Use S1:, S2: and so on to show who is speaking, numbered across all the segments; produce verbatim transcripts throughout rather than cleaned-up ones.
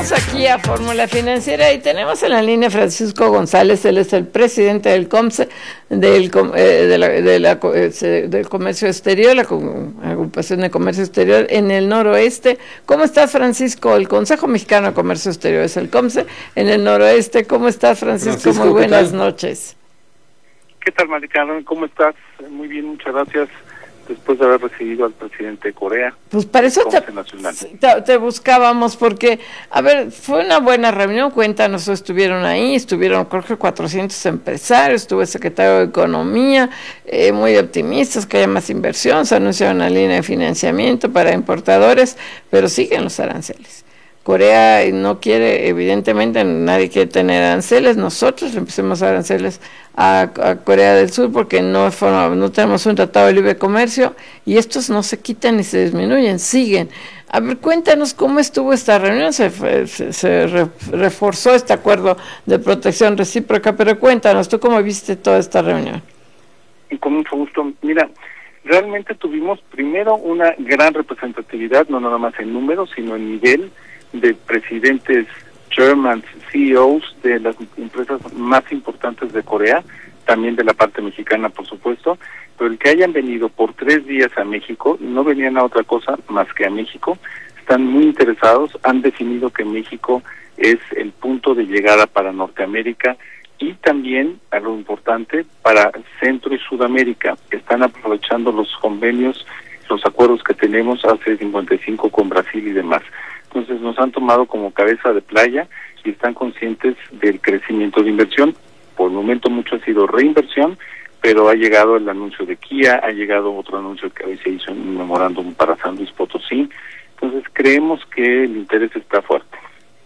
S1: Regresamos aquí a Fórmula Financiera y tenemos en la línea Francisco González. Él es el presidente del COMCE, del, eh, de la, de la, eh, del Comercio Exterior, la Agrupación de Comercio Exterior en el noroeste. ¿Cómo estás, Francisco? El Consejo Mexicano de Comercio Exterior es el COMCE en el noroeste. ¿Cómo estás, Francisco? Francisco, muy buenas noches.
S2: ¿Qué tal, Maricarmen? ¿Cómo estás? Muy bien, muchas gracias. Después de haber recibido al presidente de Corea.
S1: Pues para eso te, te, te buscábamos, porque, a ver, fue una buena reunión, cuéntanos, estuvieron ahí, estuvieron creo que cuatrocientos empresarios, estuvo el secretario de Economía, eh, muy optimistas que haya más inversión, se anunció una línea de financiamiento para importadores, pero siguen los aranceles. Corea no quiere, evidentemente nadie quiere tener aranceles, nosotros le empecemos a aranceles a, a Corea del Sur porque no, no tenemos un tratado de libre comercio y estos no se quitan ni se disminuyen, siguen. A ver, cuéntanos cómo estuvo esta reunión, se, se, se re, reforzó este acuerdo de protección recíproca, pero cuéntanos, ¿tú cómo viste toda esta reunión?
S2: Y con mucho gusto, mira, realmente tuvimos primero una gran representatividad, no nada más en números, sino en nivel, de presidentes, chairmans, C E Os de las empresas más importantes de Corea, también de la parte mexicana, por supuesto, pero el que hayan venido por tres días a México, no venían a otra cosa más que a México, están muy interesados, han definido que México es el punto de llegada para Norteamérica y también, algo importante, para Centro y Sudamérica. Están aprovechando los convenios, los acuerdos que tenemos hace cincuenta y cinco con Brasil y demás. Entonces nos han tomado como cabeza de playa y están conscientes del crecimiento de inversión. Por el momento mucho ha sido reinversión, pero ha llegado el anuncio de Kia, ha llegado otro anuncio que hoy se hizo en un memorándum para San Luis Potosí. Entonces creemos que el interés está fuerte.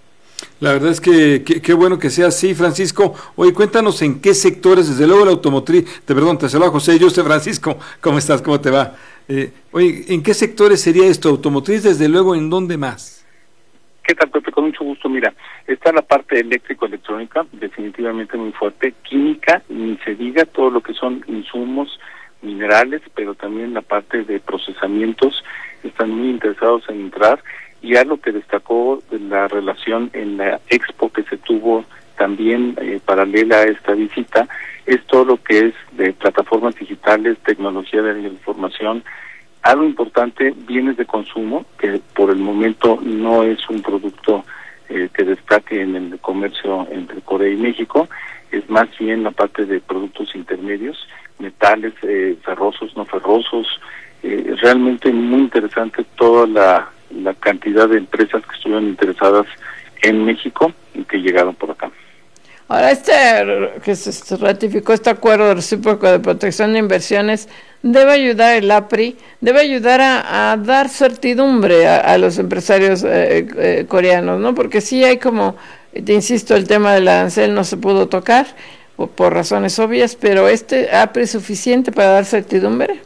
S3: La verdad es que qué bueno que sea así, Francisco. Oye, cuéntanos en qué sectores, desde luego la automotriz, te perdón, te saludo a José, yo soy Francisco, ¿cómo estás? ¿Cómo te va? Eh, oye, ¿en qué sectores sería esto? Automotriz, desde luego, ¿en dónde más?
S2: ¿Qué tal, Pepe? Con mucho gusto. Mira, está la parte eléctrico-electrónica, definitivamente muy fuerte. Química, ni se diga, todo lo que son insumos, minerales, pero también la parte de procesamientos, están muy interesados en entrar. Y algo que destacó de la relación en la expo que se tuvo también eh, paralela a esta visita, es todo lo que es de plataformas digitales, tecnología de la información. Algo importante, bienes de consumo, que por el momento no es un producto eh, que destaque en el comercio entre Corea y México, es más bien la parte de productos intermedios, metales, eh, ferrosos, no ferrosos, eh, realmente muy interesante toda la, la cantidad de empresas que estuvieron interesadas en México y que llegaron por acá.
S1: Ahora, este que se ratificó este acuerdo recíproco de protección de inversiones debe ayudar el A P R I, debe ayudar a, a dar certidumbre a, a los empresarios eh, eh, coreanos, ¿no? Porque sí hay como, te insisto, el tema del arancel no se pudo tocar por, por razones obvias, pero este A P R I es suficiente para dar certidumbre.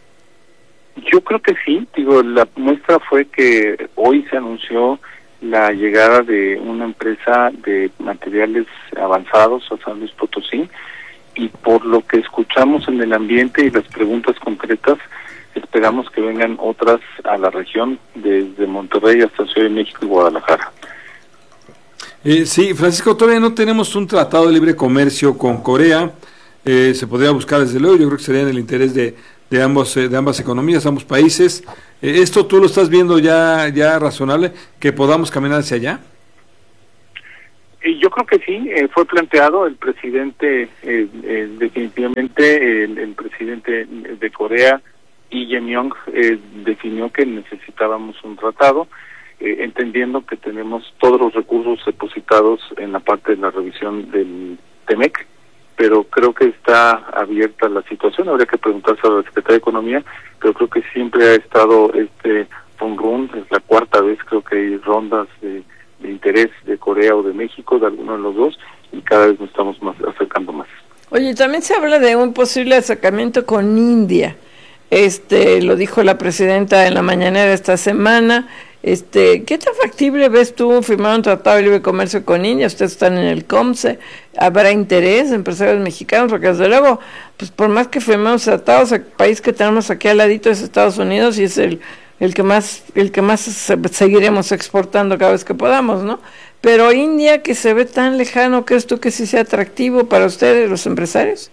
S2: Yo creo que sí, digo, la muestra fue que hoy se anunció la llegada de una empresa de materiales avanzados a San Luis Potosí y por lo que escuchamos en el ambiente y las preguntas concretas, esperamos que vengan otras a la región desde Monterrey hasta Ciudad de México y Guadalajara.
S3: Eh, sí, Francisco, todavía no tenemos un tratado de libre comercio con Corea, eh, se podría buscar desde luego, yo creo que sería en el interés de, de, ambos, eh, de ambas economías, ambos países. ¿Esto tú lo estás viendo ya ya razonable, que podamos caminar hacia allá?
S2: Yo creo que sí, eh, fue planteado el presidente, eh, eh, definitivamente el, el presidente de Corea, Lee Jae-myung, eh, definió que necesitábamos un tratado, eh, entendiendo que tenemos todos los recursos depositados en la parte de la revisión del TEMEC, pero creo que está abierta la situación, habría que preguntarse a la Secretaría de Economía, pero creo que siempre ha estado este run run, es la cuarta vez creo que hay rondas de, de interés de Corea o de México, de alguno de los dos, y cada vez nos estamos más acercando más.
S1: Oye, también se habla de un posible acercamiento con India, este lo dijo la presidenta en la mañanera esta semana. Este, ¿qué tan factible ves tú firmar un tratado de libre comercio con India? Ustedes están en el COMCE, ¿habrá interés de empresarios mexicanos? Porque desde luego, pues por más que firmemos tratados, el país que tenemos aquí al ladito es Estados Unidos y es el el que más, el que más seguiremos exportando cada vez que podamos, ¿no? Pero India, que se ve tan lejano, ¿crees tú que sí sea atractivo para ustedes, los empresarios?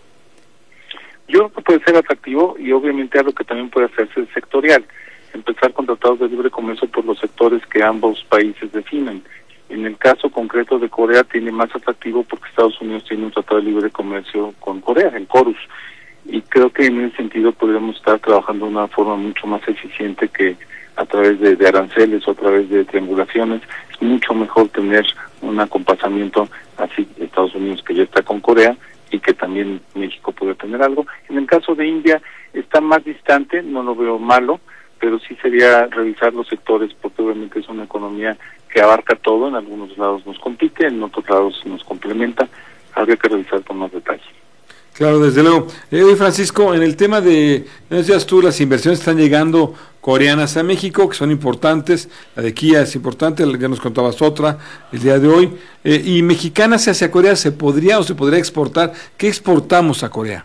S2: Yo creo que puede ser atractivo y obviamente algo que también puede hacerse es sectorial, empezar con tratados de libre comercio por los sectores que ambos países definen. En el caso concreto de Corea tiene más atractivo porque Estados Unidos tiene un tratado de libre comercio con Corea, el CORUS, y creo que en ese sentido podríamos estar trabajando de una forma mucho más eficiente que a través de, de aranceles o a través de triangulaciones. Es mucho mejor tener un acompasamiento así Estados Unidos, que ya está con Corea, y que también México puede tener algo. En el caso de India está más distante, no lo veo malo, pero sí sería revisar los sectores, porque obviamente es una economía que abarca todo, en algunos lados nos compite, en otros lados nos complementa, habría que revisar con más detalle.
S3: Claro, desde luego. Eh, hoy, Francisco, en el tema de, no decías tú, las inversiones están llegando coreanas a México, que son importantes, la de Kia es importante, ya nos contabas otra el día de hoy, eh, y mexicanas hacia Corea, ¿se podría o se podría exportar? ¿Qué exportamos a Corea?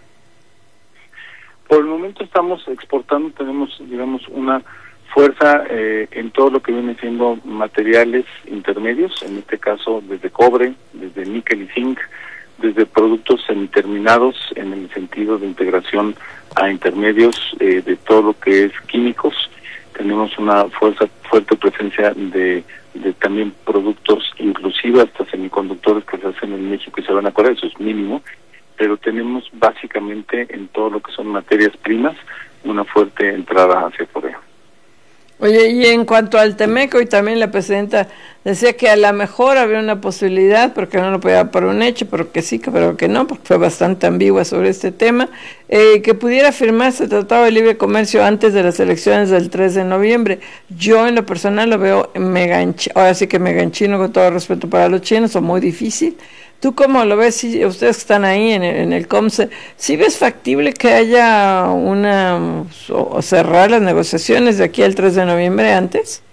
S2: Por el momento estamos exportando, tenemos, digamos, una fuerza eh, en todo lo que viene siendo materiales intermedios, en este caso desde cobre, desde níquel y zinc, desde productos semiterminados en el sentido de integración a intermedios eh, de todo lo que es químicos. Tenemos una fuerza fuerte presencia de, de también productos, inclusive hasta semiconductores que se hacen en México y se van a Corea, eso es mínimo, pero tenemos básicamente en todo lo que son materias primas una fuerte entrada hacia Corea.
S1: Oye, y en cuanto al Temec, hoy también la presidenta decía que a lo mejor había una posibilidad, porque no lo podía dar por un hecho, pero que sí, pero que no, porque fue bastante ambigua sobre este tema, eh, que pudiera firmarse el Tratado de Libre Comercio antes de las elecciones del tres de noviembre. Yo en lo personal lo veo mega en, ahora sí que mega en chino, con todo respeto para los chinos, o muy difícil. ¿Tú cómo lo ves? Si ustedes que están ahí en el, en el COMSE, ¿sí ves factible que haya una, o cerrar las negociaciones de aquí al tres de noviembre antes?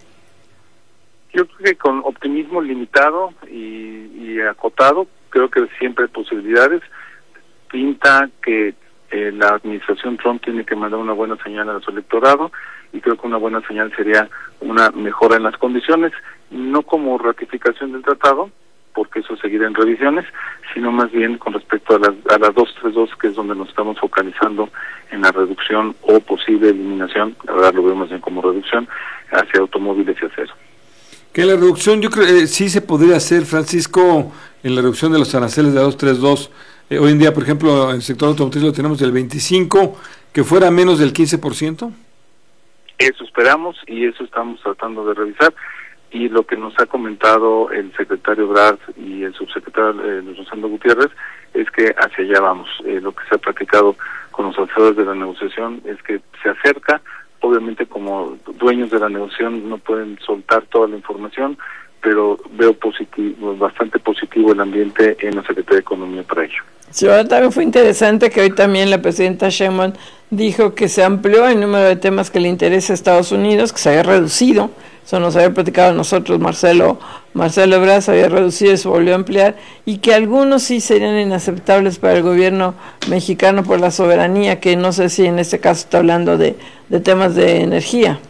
S2: Yo creo que con optimismo limitado y, y acotado, creo que siempre hay posibilidades. Pinta que eh, la administración Trump tiene que mandar una buena señal a su electorado, y creo que una buena señal sería una mejora en las condiciones, no como ratificación del tratado, porque eso seguirá en revisiones, sino más bien con respecto a las a las dos treinta y dos, que es donde nos estamos focalizando en la reducción o posible eliminación, la verdad lo vemos bien como reducción, hacia automóviles y acero.
S3: Que la reducción, yo creo que eh, sí se podría hacer, Francisco, en la reducción de los aranceles de la dos treinta y dos. Eh, hoy en día, por ejemplo, en el sector automotriz lo tenemos del veinticinco, que fuera menos del quince por ciento.
S2: Eso esperamos y eso estamos tratando de revisar. Y lo que nos ha comentado el secretario Brad y el subsecretario eh, Rosendo Gutiérrez es que hacia allá vamos. Eh, lo que se ha practicado con los hacedores de la negociación es que se acerca, obviamente como dueños de la negociación no pueden soltar toda la información, pero veo positivo, bastante positivo el ambiente en la Secretaría de Economía para ello.
S1: Sí, también fue interesante que hoy también la presidenta Sheinbaum dijo que se amplió el número de temas que le interesa a Estados Unidos, que se había reducido. Eso nos había platicado nosotros, Marcelo Marcelo Ebrard, se había reducido y se volvió a ampliar, y que algunos sí serían inaceptables para el gobierno mexicano por la soberanía, que no sé si en este caso está hablando de, de temas de energía.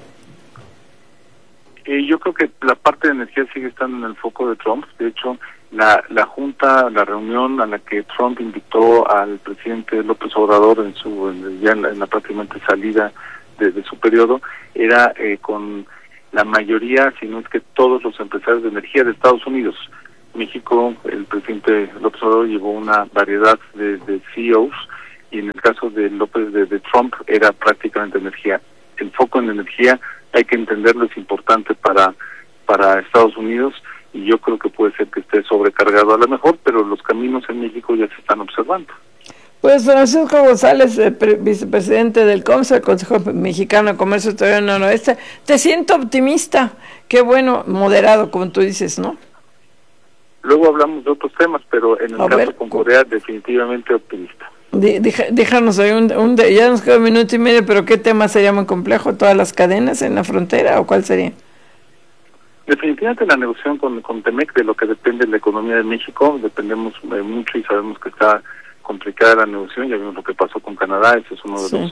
S2: Eh, yo creo que la parte de energía sigue estando en el foco de Trump. De hecho, la, la junta, la reunión a la que Trump invitó al presidente López Obrador en su en, ya en la, en la prácticamente salida de, de su periodo, era eh, con la mayoría, si no es que todos los empresarios de energía de Estados Unidos. México, el presidente López Obrador llevó una variedad de, de C E Os, y en el caso de López de, de Trump era prácticamente energía. El foco en energía, hay que entenderlo, es importante para para Estados Unidos, y yo creo que puede ser que esté sobrecargado a lo mejor, pero los caminos en México ya se están observando.
S1: Pues Francisco González, eh, pre- vicepresidente del COMSE, el Consejo Mexicano de Comercio Exterior Noroeste, te siento optimista, qué bueno, moderado, como tú dices, ¿no?
S2: Luego hablamos de otros temas, pero en el
S1: A
S2: caso
S1: ver,
S2: con Corea definitivamente optimista.
S1: Dí- dija- Déjanos ahí un, un de- ya nos queda un minuto y medio, pero ¿qué tema sería muy complejo? ¿Todas las cadenas en la frontera o cuál sería?
S2: Definitivamente la negociación con, con Temec, de lo que depende de la economía de México, dependemos eh, mucho y sabemos que está complicada la negociación. Ya vimos lo que pasó con Canadá, ese es uno de
S1: Sí.
S2: los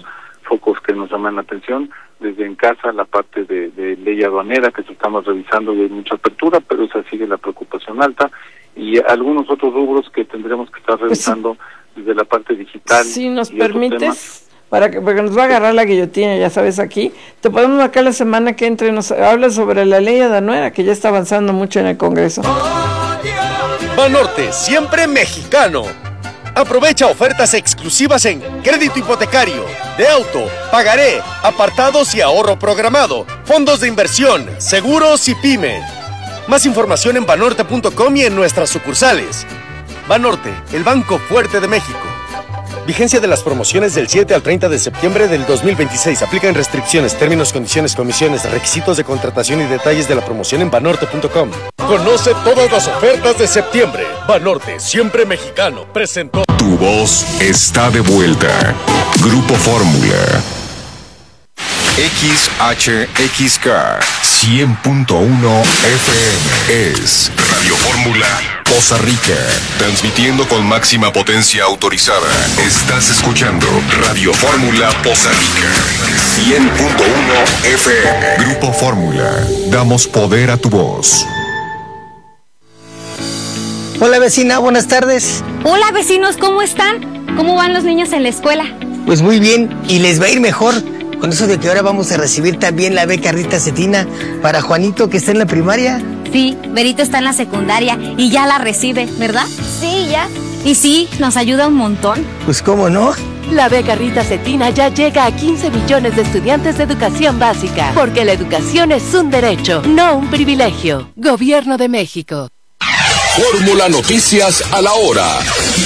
S2: focos que nos llaman la atención, desde en casa la parte de, de ley aduanera que estamos revisando y hay mucha apertura, pero esa sigue la preocupación alta, y algunos otros rubros que tendremos que estar revisando pues sí, desde la parte digital.
S1: Si nos permites, para que porque nos va a agarrar la guillotina, ya sabes, aquí, te podemos marcar la semana que entre, nos habla sobre la ley aduanera, que ya está avanzando mucho en el Congreso.
S4: Banorte, siempre mexicano. Aprovecha ofertas exclusivas en crédito hipotecario, de auto, pagaré, apartados y ahorro programado, fondos de inversión, seguros y pyme. Más información en banorte punto com y en nuestras sucursales. Banorte, el banco fuerte de México. Vigencia de las promociones del siete al treinta de septiembre del dos mil veintiséis. Aplican restricciones, términos, condiciones, comisiones, requisitos de contratación y detalles de la promoción en banorte punto com. Conoce todas las ofertas de septiembre. Banorte, siempre mexicano, presentó.
S5: Tu voz está de vuelta. Grupo Fórmula. X H X K cien punto uno F M es Radio Fórmula Poza Rica, transmitiendo con máxima potencia autorizada. Estás escuchando Radio Fórmula Poza Rica cien punto uno F M. Grupo Fórmula, damos poder a tu voz.
S6: Hola vecina, buenas tardes.
S7: Hola vecinos, ¿cómo están? ¿Cómo van los niños en la escuela?
S6: Pues muy bien, y les va a ir mejor con eso de que ahora vamos a recibir también la beca Rita Cetina para Juanito, que está en la primaria.
S7: Sí, Berito está en la secundaria y ya la recibe, ¿verdad? Sí, ya. Y sí, nos ayuda un montón.
S6: Pues cómo no.
S8: La beca Rita Cetina ya llega a quince millones de estudiantes de educación básica, porque la educación es un derecho, no un privilegio. Gobierno de México.
S9: Fórmula Noticias a la hora.